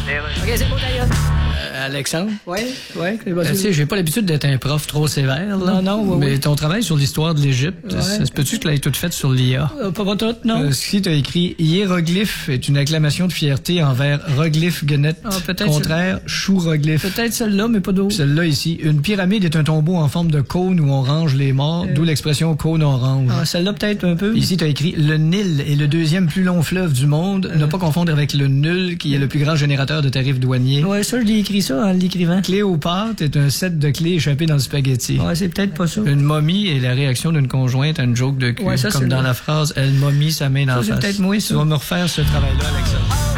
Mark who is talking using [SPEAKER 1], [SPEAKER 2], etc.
[SPEAKER 1] OK, c'est bon, d'ailleurs.
[SPEAKER 2] Alexandre?
[SPEAKER 1] Oui.
[SPEAKER 2] Tu sais, j'ai pas l'habitude d'être un prof trop sévère, là.
[SPEAKER 1] Non,
[SPEAKER 2] Mais ton travail sur l'histoire de l'Égypte, ça se peut-tu que tu l'aies tout fait sur l'IA?
[SPEAKER 1] Pas tout, non.
[SPEAKER 2] Si t'as écrit hiéroglyphe est une acclamation de fierté envers roglyphe guenette.
[SPEAKER 1] Peut-être
[SPEAKER 2] Contraire, chouroglyphe.
[SPEAKER 1] Peut-être celle-là, mais pas d'autre.
[SPEAKER 2] Celle-là ici. Une pyramide est un tombeau en forme de cône où on range les morts, d'où l'expression cône orange.
[SPEAKER 1] Celle-là, peut-être un peu.
[SPEAKER 2] Ici, t'as écrit le Nil est le deuxième plus long fleuve du monde. Ne pas confondre avec le nul, qui est le plus grand générateur de tarifs douaniers.
[SPEAKER 1] Ouais, ça, je l'ai écrit ça en l'écrivant.
[SPEAKER 2] Cléopâtre est un set de clés échappé dans le spaghetti.
[SPEAKER 1] Ouais, c'est peut-être pas ça.
[SPEAKER 2] Une momie est la réaction d'une conjointe à une joke de cul.
[SPEAKER 1] Ouais, ça,
[SPEAKER 2] comme
[SPEAKER 1] c'est
[SPEAKER 2] dans
[SPEAKER 1] vrai.
[SPEAKER 2] la phrase « Elle momie sa main dans la
[SPEAKER 1] Ça, c'est
[SPEAKER 2] face ».
[SPEAKER 1] peut-être moi, ça.
[SPEAKER 2] Tu vas me refaire ce travail-là, Alexa.